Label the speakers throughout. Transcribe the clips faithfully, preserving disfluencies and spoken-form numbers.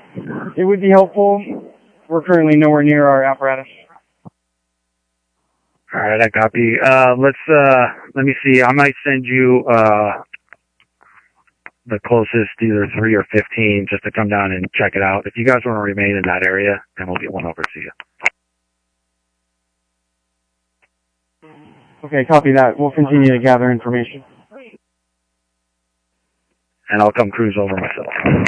Speaker 1: It would be helpful. We're currently nowhere near our apparatus.
Speaker 2: All right, I copy. Uh, let's, uh, let me see. I might send you, uh, the closest, either three or fifteen, just to come down and check it out. If you guys want to remain in that area, then we'll get one over to you.
Speaker 1: Okay, copy that. We'll continue to gather information.
Speaker 2: And I'll come cruise over myself.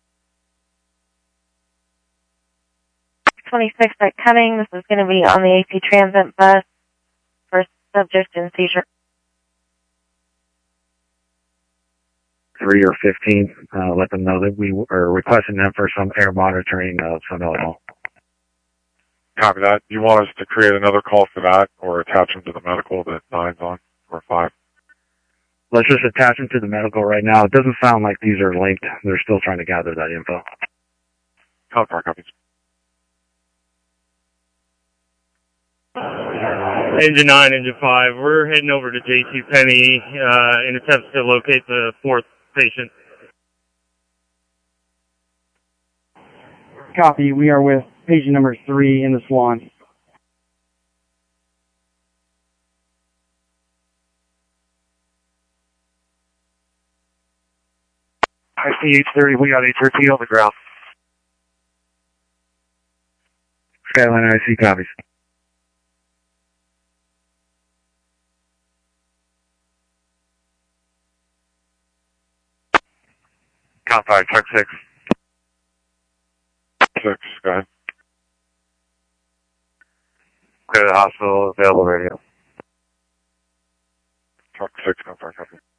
Speaker 3: twenty-six at Cunning. This is going to be on the A P Transit bus for subject in seizure.
Speaker 2: Three or fifteen, uh, let them know that we are requesting them for some air monitoring of some Illinois.
Speaker 4: Copy that. Do you want us to create another call for that or attach them to the medical that nine's on, or five?
Speaker 2: Let's just attach them to the medical right now. It doesn't sound like these are linked. They're still trying to gather that info.
Speaker 4: Copy, copies.
Speaker 5: Engine nine, Engine five, we're heading over to JCPenney uh, in attempts to locate the fourth patient.
Speaker 1: Copy. We are with patient number three in the Swan.
Speaker 2: I see H thirty. We got H thirty on the ground. Skyline, I see copies. Count five, truck six.
Speaker 4: Six, go ahead.
Speaker 2: Clear the hospital, available radio.
Speaker 4: Truck six, count five, copy.